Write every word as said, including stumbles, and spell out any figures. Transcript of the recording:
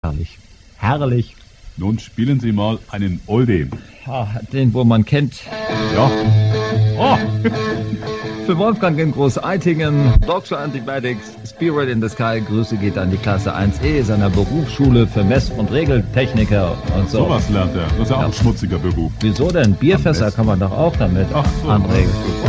herrlich. Herrlich. Nun spielen Sie mal einen Oldie. Ja, den, wo man kennt. Ja. Oh. Für Wolfgang in Groß-Eitingen, Doctor Antibiotics, Spirit in the Sky, Grüße geht an die Klasse eins E seiner Berufsschule für Mess- und Regeltechniker und so. Sowas lernt er. Das ist ja auch Ja. ein schmutziger Beruf. Wieso denn? Bierfässer kann man doch auch damit Ach so. anregen.